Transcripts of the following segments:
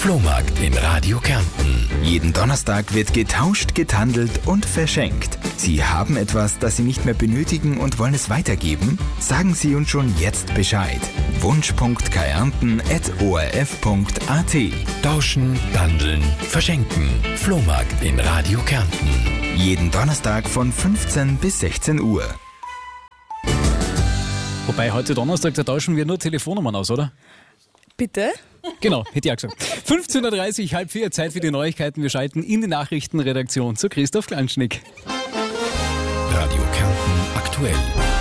Flohmarkt in Radio Kärnten. Jeden Donnerstag wird getauscht, getandelt und verschenkt. Sie haben etwas, das Sie nicht mehr benötigen und wollen es weitergeben? Sagen Sie uns schon jetzt Bescheid. wunsch.kärnten@orf.at. Tauschen, tandeln, verschenken. Flohmarkt in Radio Kärnten. Jeden Donnerstag von 15 bis 16 Uhr. Wobei heute Donnerstag, da tauschen wir nur Telefonnummern aus, oder? Bitte? Genau, hätte ich auch gesagt. 15.30 Uhr, halb 4, Zeit für die Neuigkeiten. Wir schalten in die Nachrichtenredaktion zu Christoph Klanschnick. Radio Kärnten aktuell.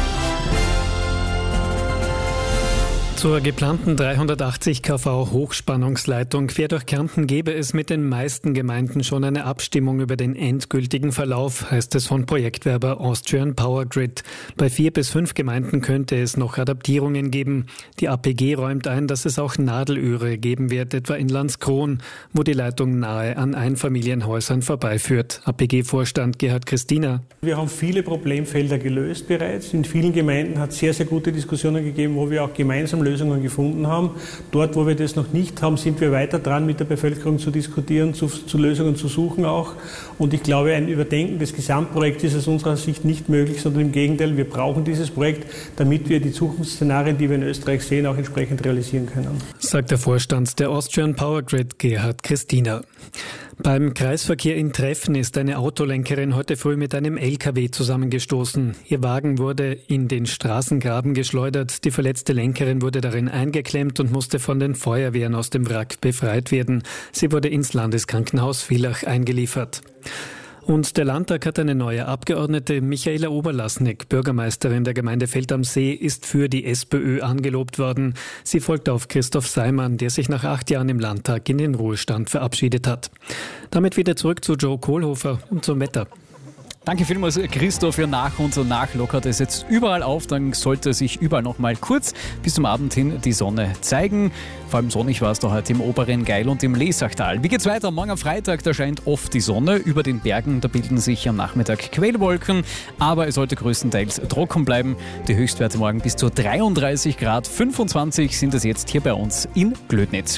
Zur geplanten 380 kV Hochspannungsleitung quer durch Kärnten gäbe es mit den meisten Gemeinden schon eine Abstimmung über den endgültigen Verlauf, heißt es von Projektwerber Austrian Power Grid. Bei 4 bis 5 Gemeinden könnte es noch Adaptierungen geben. Die APG räumt ein, dass es auch Nadelöhre geben wird, etwa in Landskron, wo die Leitung nahe an Einfamilienhäusern vorbeiführt. APG-Vorstand Gerhard Christina. Wir haben viele Problemfelder gelöst bereits. In vielen Gemeinden hat es sehr, sehr gute Diskussionen gegeben, wo wir auch gemeinsam Lösungen gefunden haben. Dort, wo wir das noch nicht haben, sind wir weiter dran, mit der Bevölkerung zu diskutieren, zu Lösungen zu suchen auch. Und ich glaube, ein Überdenken des Gesamtprojekts ist aus unserer Sicht nicht möglich, sondern im Gegenteil, wir brauchen dieses Projekt, damit wir die Zukunftsszenarien, die wir in Österreich sehen, auch entsprechend realisieren können. Sagt der Vorstand der Austrian Power Grid, Gerhard Christina. Beim Kreisverkehr in Treffen ist eine Autolenkerin heute früh mit einem LKW zusammengestoßen. Ihr Wagen wurde in den Straßengraben geschleudert. Die verletzte Lenkerin wurde darin eingeklemmt und musste von den Feuerwehren aus dem Wrack befreit werden. Sie wurde ins Landeskrankenhaus Villach eingeliefert. Und der Landtag hat eine neue Abgeordnete. Michaela Oberlassnig, Bürgermeisterin der Gemeinde Feld am See, ist für die SPÖ angelobt worden. Sie folgt auf Christoph Seimann, der sich nach 8 Jahren im Landtag in den Ruhestand verabschiedet hat. Damit wieder zurück zu Joe Kohlhofer und zum Wetter. Danke vielmals, Christoph. Ja, nach und nach lockert es jetzt überall auf. Dann sollte sich überall noch mal kurz bis zum Abend hin die Sonne zeigen. Vor allem sonnig war es da heute im oberen Geil und im Lesachtal. Wie geht's weiter? Morgen am Freitag, da scheint oft die Sonne. Über den Bergen, da bilden sich am Nachmittag Quellwolken. Aber es sollte größtenteils trocken bleiben. Die Höchstwerte morgen bis zu 33 Grad. 25 sind es jetzt hier bei uns in Glödnitz.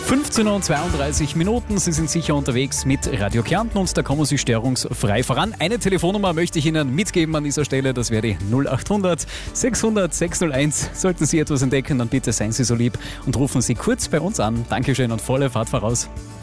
15:32 Minuten. Sie sind sicher unterwegs mit Radio Kärnten und da kommen Sie störungsfrei voran. Eine Telefonnummer möchte ich Ihnen mitgeben an dieser Stelle. Das wäre die 0800 600 601. Sollten Sie etwas entdecken, dann bitte seien Sie so lieb und rufen Sie kurz bei uns an. Dankeschön und volle Fahrt voraus.